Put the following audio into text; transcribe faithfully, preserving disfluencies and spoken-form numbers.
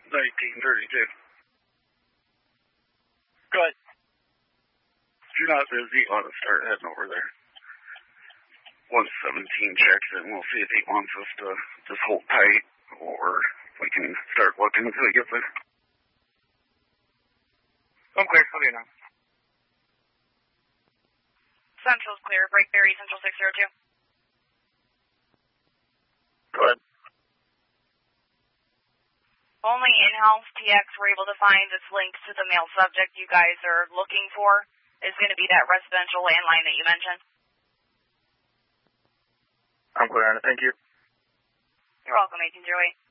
nineteen thirty-two. Go ahead. If you're not busy, let us start heading over there. one seventeen checks in. We'll see if he wants us to just hold tight, or if we can start looking until he gets there. I'm clear. I'll be now. Central's clear. Brakeberry, Central six zero two. Go ahead. Only in-house T X were able to find this link to the male subject you guys are looking for is going to be that residential landline that you mentioned. I'm clear on it. Thank you. You're welcome, eighteen oh eight.